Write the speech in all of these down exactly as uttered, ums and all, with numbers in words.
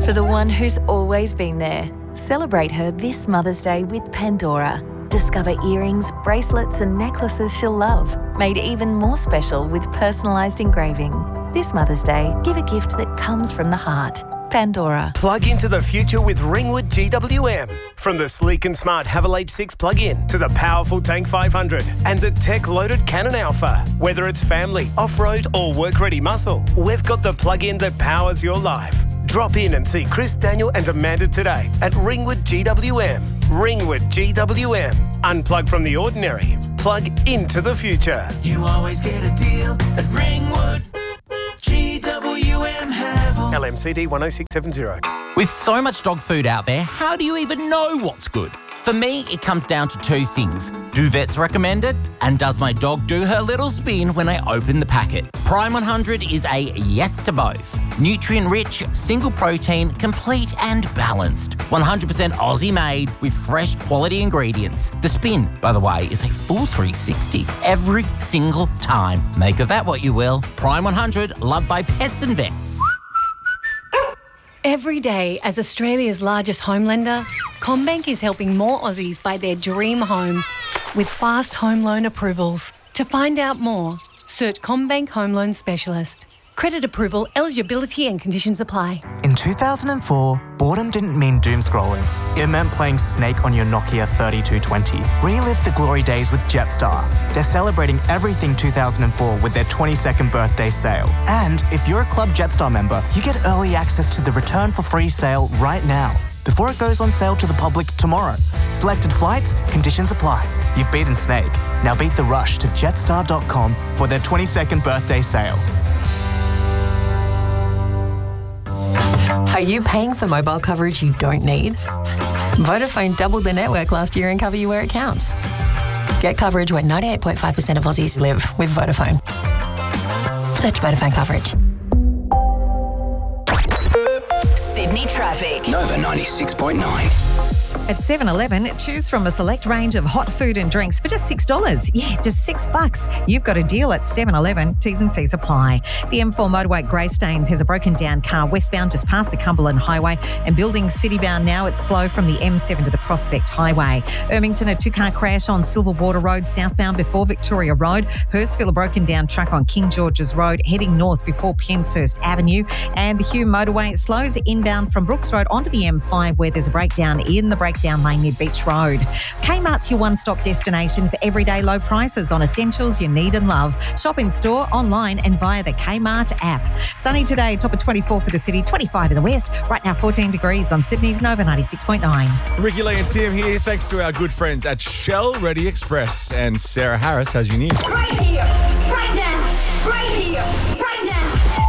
For the one who's always been there, celebrate her this Mother's Day with Pandora. Discover earrings, bracelets and necklaces she'll love, made even more special with personalised engraving. This Mother's Day, give a gift that comes from the heart. Pandora. Plug into the future with Ringwood G W M. From the sleek and smart Haval H six plug-in to the powerful Tank five hundred and the tech-loaded Canon Alpha. Whether it's family, off-road or work-ready muscle, we've got the plug-in that powers your life. Drop in and see Chris, Daniel and Amanda today at Ringwood G W M. Ringwood G W M. Unplug from the ordinary. Plug into the future. You always get a deal at Ringwood G W M Haval. L M C D one oh six seven zero. With so much dog food out there, how do you even know what's good? For me, it comes down to two things. Do vets recommend it? And does my dog do her little spin when I open the packet? Prime one hundred is a yes to both. Nutrient-rich, single protein, complete and balanced. one hundred percent Aussie made with fresh quality ingredients. The spin, by the way, is a full three sixty every single time. Make of that what you will. Prime one hundred, loved by pets and vets. Every day, as Australia's largest home lender, CommBank is helping more Aussies buy their dream home with fast home loan approvals. To find out more, search CommBank Home Loan Specialist. Credit approval, eligibility and conditions apply. In two thousand four, boredom didn't mean doom scrolling. It meant playing Snake on your Nokia thirty-two twenty. Relive the glory days with Jetstar. They're celebrating everything two thousand four with their twenty-second birthday sale. And if you're a Club Jetstar member, you get early access to the Return for Free sale right now, before it goes on sale to the public tomorrow. Selected flights, conditions apply. You've beaten Snake. Now beat the rush to jetstar dot com for their twenty-second birthday sale. Are you paying for mobile coverage you don't need? Vodafone doubled their network last year and cover you where it counts. Get coverage where ninety-eight point five percent of Aussies live with Vodafone. Search Vodafone coverage. Sydney traffic. Nova ninety-six point nine. At seven eleven, choose from a select range of hot food and drinks for just six dollars. Yeah, just six bucks. You've got a deal at seven eleven. T's and C's apply. The M four motorway at Greystanes has a broken down car westbound just past the Cumberland Highway, and building citybound now it's slow from the M seven to the Prospect Highway. Ermington, a two-car crash on Silverwater Road southbound before Victoria Road. Hurstville, a broken down truck on King George's Road heading north before Penshurst Avenue. And the Hume motorway slows inbound from Brooks Road onto the M five where there's a breakdown in the breakdown lane near Beach Road. Kmart's your one-stop destination for everyday low prices on essentials you need and love. Shop in store, online and via the Kmart app. Sunny today, top of twenty-four for the city, twenty-five in the west. Right now fourteen degrees on Sydney's Nova ninety-six point nine. Ricky Lee and Tim here, thanks to our good friends at Shell Ready Express. And Sarah Harris has your news. Right here, right now, right here, right now.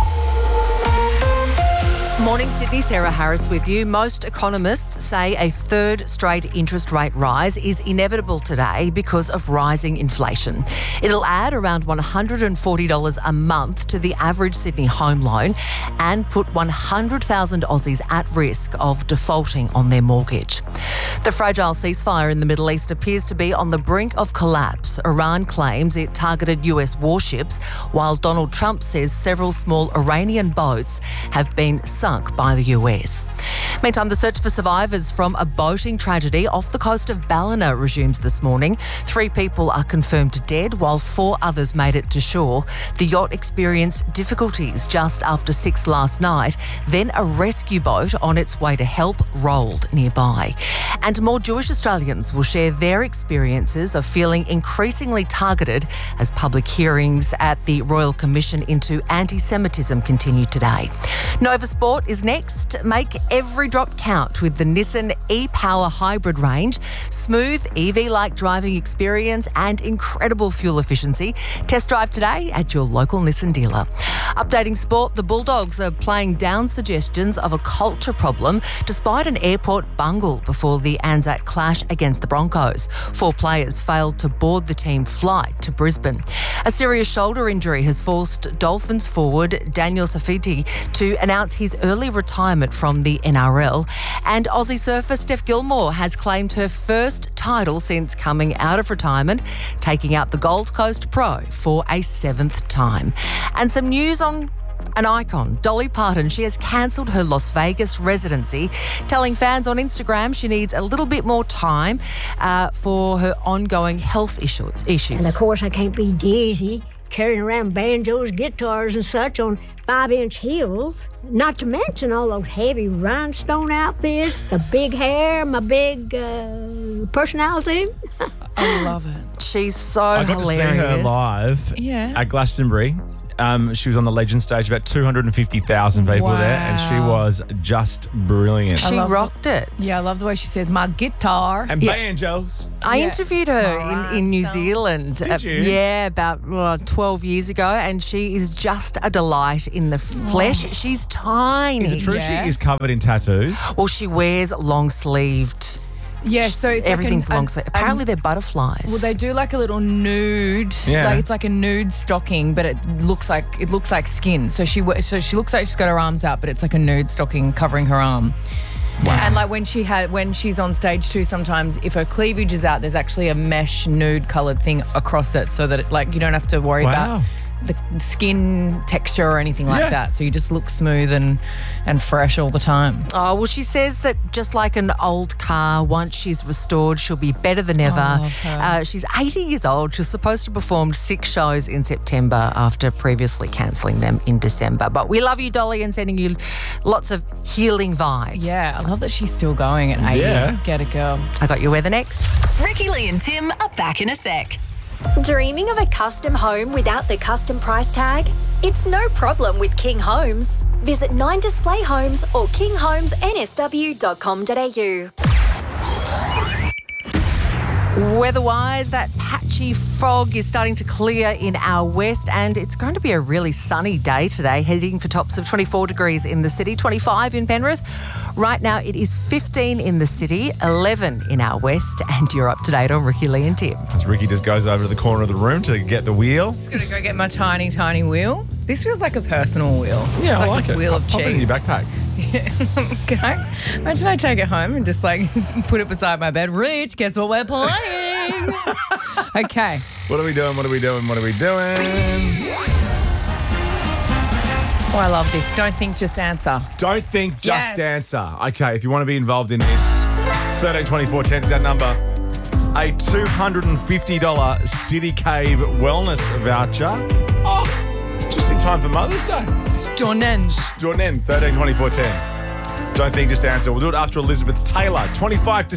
Morning, Sydney. Sarah Harris with you. Most economists say a third straight interest rate rise is inevitable today because of rising inflation. It'll add around one hundred forty dollars a month to the average Sydney home loan and put one hundred thousand Aussies at risk of defaulting on their mortgage. The fragile ceasefire in the Middle East appears to be on the brink of collapse. Iran claims it targeted U S warships, while Donald Trump says several small Iranian boats have been sunk by the U S. Meantime, the search for survivors from a boating tragedy off the coast of Ballina resumes this morning. Three people are confirmed dead, while four others made it to shore. The yacht experienced difficulties just after six last night. Then a rescue boat on its way to help rolled nearby. And more Jewish Australians will share their experiences of feeling increasingly targeted as public hearings at the Royal Commission into anti-Semitism continue today. Nova Sport is next. Make every drop count with the Nissan e-Power hybrid range. Smooth E V-like driving experience and incredible fuel efficiency. Test drive today at your local Nissan dealer. Updating sport, the Bulldogs are playing down suggestions of a culture problem despite an airport bungle before the Anzac clash against the Broncos. Four players failed to board the team flight to Brisbane. A serious shoulder injury has forced Dolphins forward Daniel Safiti to announce his early retirement from the N R L. And Aussie surfer Steph Gilmore has claimed her first title since coming out of retirement, taking out the Gold Coast Pro for a seventh time. And some news on An icon, Dolly Parton, she has cancelled her Las Vegas residency, telling fans on Instagram she needs a little bit more time uh, for her ongoing health issues. issues. And of course, I can't be dizzy carrying around banjos, guitars, and such on five-inch heels. Not to mention all those heavy rhinestone outfits, the big hair, my big uh, personality. I love it. She's so I got hilarious. to see her live Yeah. at Glastonbury. Um, she was on the Legend stage, about two hundred fifty thousand people Wow. there, and she was just brilliant. She love rocked it. Yeah, I love the way she said, my guitar. And Yeah. banjos. I Yeah. interviewed her in, in New Rhinestone. Zealand. Did uh, you? Yeah, about uh, twelve years ago, and she is just a delight in the flesh. She's tiny. Is it true Yeah. she is covered in tattoos? Well, she wears long sleeved. Yeah, so it's Everything's like an, long an- sleeve. Apparently, an- they're butterflies. Well, they do like a little nude, Yeah. like it's like a nude stocking, but it looks like it looks like skin. So she we- so she looks like she's got her arms out, but it's like a nude stocking covering her arm. Wow. And like when she had when she's on stage too, sometimes if her cleavage is out, there's actually a mesh nude coloured thing across it, so that it, like you don't have to worry Wow. about the skin texture or anything like Yeah. that. So you just look smooth and and fresh all the time. Oh, well, she says that just like an old car, once she's restored, she'll be better than ever. love her. Uh, she's eighty years old. She's supposed to perform six shows in September after previously cancelling them in December. But we love you, Dolly, and sending you lots of healing vibes. Yeah, I love that she's still going at eighty. Yeah. Get it, girl. I got your weather next. Ricky Lee and Tim are back in a sec. Dreaming of a custom home without the custom price tag? It's no problem with King Homes. Visit Nine Display Homes or king homes n s w dot com dot a u. Weather-wise, that patchy fog is starting to clear in our west, and it's going to be a really sunny day today, heading for tops of twenty-four degrees in the city, twenty-five in Penrith. Right now, it is fifteen in the city, eleven in our west, and you're up to date on Ricky Lee and Tim. As Ricky just goes over to the corner of the room to get the wheel. Just gonna go get my tiny, tiny wheel. This feels like a personal wheel. Yeah, it's I like like a it. wheel of Pop it in cheese. your backpack. Can I imagine I take it home and just like put it beside my bed? Rich, guess what we're playing? Okay. What are we doing? What are we doing? What are we doing? Oh, I love this. Don't think, just answer. Don't think, just Yes. answer. Okay, if you want to be involved in this, thirteen twenty-four ten is that number. A two hundred fifty dollars City Cave wellness voucher. Oh, just in time for Mother's Day. Stunning. Stunning, thirteen twenty-four ten. Don't think, just answer. We'll do it after Elizabeth Taylor, twenty-five to